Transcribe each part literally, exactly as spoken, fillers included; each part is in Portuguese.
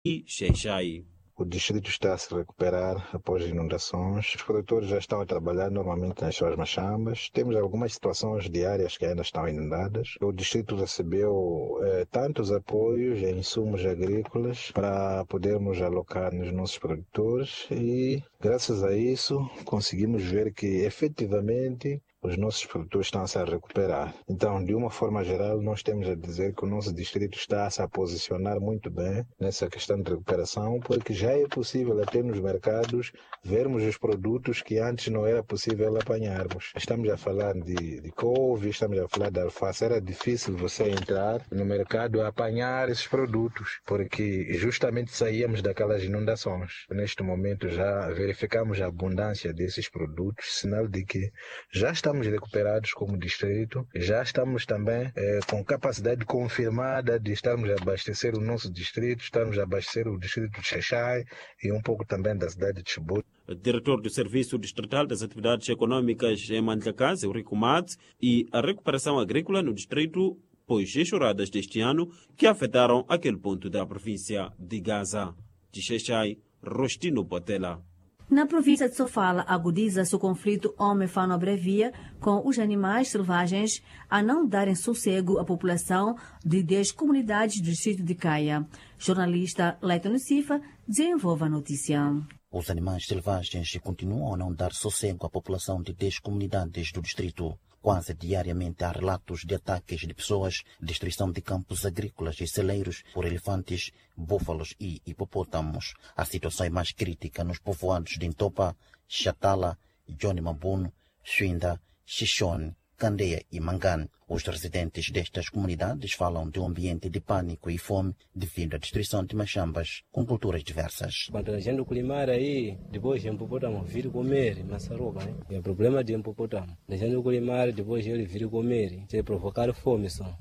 e Xai-Xai. O distrito está a se recuperar após inundações. Os produtores já estão a trabalhar normalmente nas suas machambas. Temos algumas situações diárias que ainda estão inundadas. O distrito recebeu eh, tantos apoios em insumos agrícolas para podermos alocar nos nossos produtores e, graças a isso, conseguimos ver que, efetivamente, os nossos produtores estão a se recuperar. Então, de uma forma geral, nós temos a dizer que o nosso distrito está a se posicionar muito bem nessa questão de recuperação, porque já é possível até nos mercados vermos os produtos que antes não era possível apanharmos. Estamos a falar de, de couve, estamos a falar de alface. Era difícil você entrar no mercado a apanhar esses produtos, porque justamente saíamos daquelas inundações. Neste momento já verificamos a abundância desses produtos, sinal de que já está Estamos recuperados como distrito, já estamos também eh, com capacidade confirmada de estarmos a abastecer o nosso distrito, estamos a abastecer o distrito de Xai-Xai e um pouco também da cidade de Chibouto. O diretor do Serviço Distrital das Atividades Econômicas em Mandlakazi, Eurico Mat, e a recuperação agrícola no distrito pós enxurradas deste ano que afetaram aquele ponto da província de Gaza. De Xai-Xai, Rostino Botela. Na província de Sofala, agudiza-se o conflito homem-fauna-brevia com os animais selvagens a não darem sossego à população de dez comunidades do distrito de Caia. Jornalista Leiton Sifa desenvolve a notícia. Os animais selvagens continuam a não dar sossego à população de dez comunidades do distrito. Quase diariamente há relatos de ataques de pessoas, destruição de campos agrícolas e celeiros por elefantes, búfalos e hipopótamos. A situação é mais crítica nos povoados de Ntopa, Xatala, Johnny Mabuno, Xuinda, Xixone, Candeia e Mangane. Os residentes destas comunidades falam de um ambiente de pânico e fome devido à destruição de machambas com culturas diversas. Quando a gente climar aí, depois o hipopótamo vir comer maçaroca, né? É o problema de hipopótamo. A gente climar, depois ele vir comer, se provocar fome só.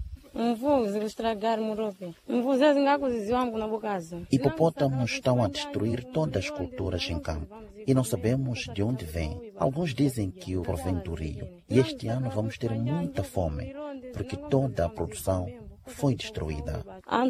Hipopótamos estão a destruir todas as culturas em campo e não sabemos de onde vêm. Alguns dizem que o provém do rio. E este ano vamos ter muita fome, porque toda a produção foi destruída.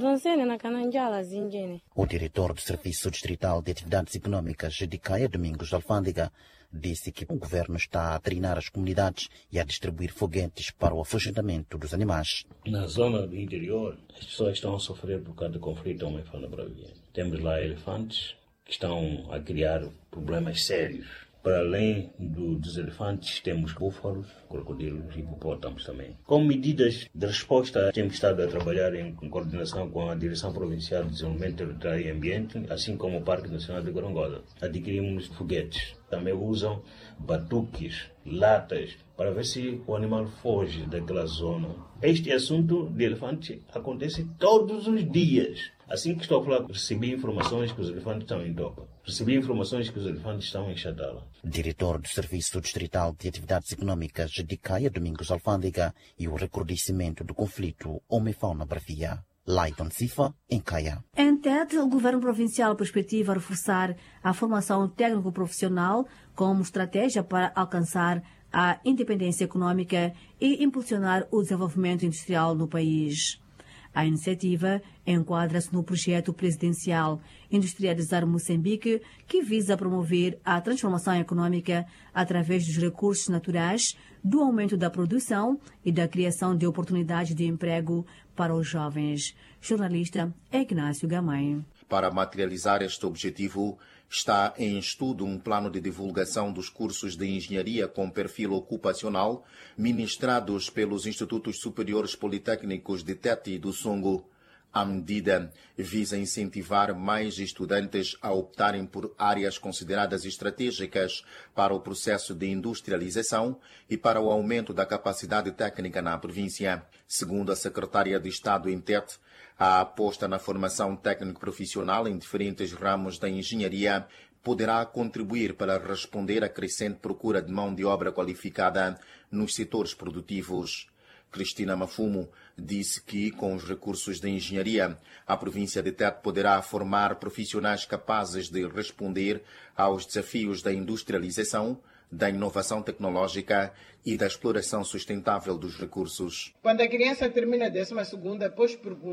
O diretor do Serviço Distrital de Atividades Econômicas de Caia, Domingos Alfândega, disse que o governo está a treinar as comunidades e a distribuir foguetes para o afugentamento dos animais. Na zona do interior, as pessoas estão a sofrer por causa do conflito homem-fauna-brevia. Temos lá elefantes que estão a criar problemas sérios. Para além do, dos elefantes, temos búfalos, crocodilos e hipopótamos também. Com medidas de resposta, temos estado a trabalhar em coordenação com a Direção Provincial de Desenvolvimento Territorial e Ambiente, assim como o Parque Nacional de Gorongosa. Adquirimos foguetes. Também usam batuques, latas, para ver se o animal foge daquela zona. Este assunto de elefante acontece todos os dias. Assim que estou a falar, recebi informações que os elefantes estão em Ntopa. Recebi informações que os elefantes estão em Xatala. Diretor do Serviço Distrital de Atividades Econômicas de Caia, Domingos Alfândega, e o recrudescimento do conflito homem-fauna-brevia. Leiton Sifa, em Caia. Em Tete, o Governo Provincial perspectiva reforçar a formação técnico-profissional como estratégia para alcançar a independência econômica e impulsionar o desenvolvimento industrial no país. A iniciativa enquadra-se no projeto presidencial Industrializar Moçambique, que visa promover a transformação econômica através dos recursos naturais, do aumento da produção e da criação de oportunidades de emprego para os jovens. Jornalista Ignácio Gamay. Para materializar este objetivo, está em estudo um plano de divulgação dos cursos de engenharia com perfil ocupacional ministrados pelos Institutos Superiores Politécnicos de Tete e do Songo. A medida visa incentivar mais estudantes a optarem por áreas consideradas estratégicas para o processo de industrialização e para o aumento da capacidade técnica na província. Segundo a secretária de Estado em Tete, a aposta na formação técnico-profissional em diferentes ramos da engenharia poderá contribuir para responder à crescente procura de mão de obra qualificada nos setores produtivos. Cristina Mafumo disse que, com os recursos da engenharia, a província de Tete poderá formar profissionais capazes de responder aos desafios da industrialização, da inovação tecnológica e da exploração sustentável dos recursos. Quando a criança termina a décima segunda, depois pergunta: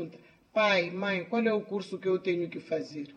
pai, mãe, qual é o curso que eu tenho que fazer?